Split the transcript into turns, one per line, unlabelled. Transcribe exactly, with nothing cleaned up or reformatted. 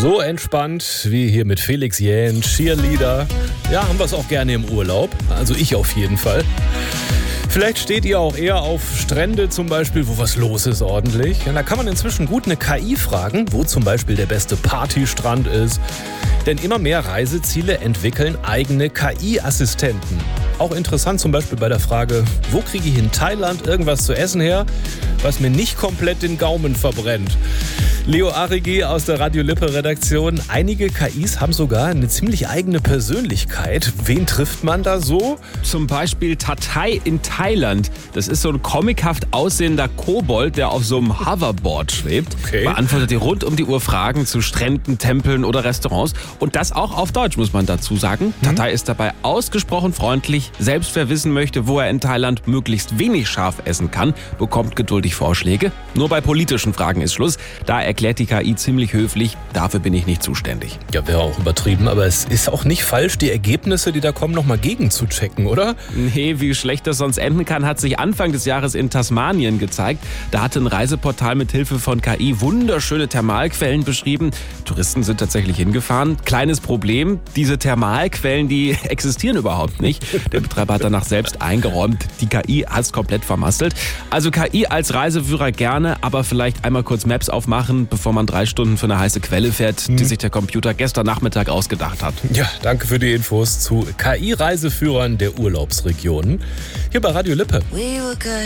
So entspannt wie hier mit Felix Jähn, Cheerleader. Ja, haben wir es auch gerne im Urlaub. Also ich auf jeden Fall. Vielleicht steht ihr auch eher auf Strände zum Beispiel, wo was los ist ordentlich. Ja, da kann man inzwischen gut eine K I fragen, wo zum Beispiel der beste Partystrand ist. Denn immer mehr Reiseziele entwickeln eigene K I-Assistenten. Auch interessant zum Beispiel bei der Frage, wo kriege ich in Thailand irgendwas zu essen her, was mir nicht komplett den Gaumen verbrennt. Leo Arrighi aus der Radio Lippe Redaktion. Einige K Is haben sogar eine ziemlich eigene Persönlichkeit. Wen trifft man da so?
Zum Beispiel Tatai in Thailand. Das ist so ein comichaft aussehender Kobold, der auf so einem Hoverboard schwebt.
Okay.
Beantwortet dir rund um die Uhr Fragen zu Stränden, Tempeln oder Restaurants. Und das auch auf Deutsch, muss man dazu sagen.
Mhm.
Tatai ist dabei ausgesprochen freundlich. Selbst wer wissen möchte, wo er in Thailand möglichst wenig scharf essen kann, bekommt geduldig Vorschläge. Nur bei politischen Fragen ist Schluss. Da erklärt die K I ziemlich höflich, dafür bin ich nicht zuständig.
Ja, wäre auch übertrieben, aber es ist auch nicht falsch, die Ergebnisse, die da kommen, nochmal gegen zu checken, oder?
Nee, wie schlecht das sonst enden kann, hat sich Anfang des Jahres in Tasmanien gezeigt. Da hatte ein Reiseportal mit Hilfe von K I wunderschöne Thermalquellen beschrieben. Touristen sind tatsächlich hingefahren. Kleines Problem, diese Thermalquellen, die existieren überhaupt nicht. Der Betreiber hat danach selbst eingeräumt, die K I hat es komplett vermasselt. Also K I als Reiseführer gerne, aber vielleicht einmal kurz Maps aufmachen, bevor man drei Stunden für eine heiße Quelle fährt, die sich der Computer gestern Nachmittag ausgedacht hat.
Ja, danke für die Infos zu K I-Reiseführern der Urlaubsregionen. Hier bei Radio Lippe.